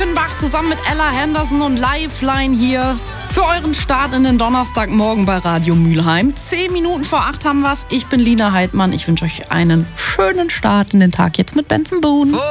Offenbach zusammen mit Ella Henderson und Lifeline hier für euren Start in den Donnerstagmorgen bei Radio Mülheim. 10 Minuten vor 8 haben wir's. Ich bin Lina Heidmann. Ich wünsche euch einen schönen Start in den Tag jetzt mit Benson Boone.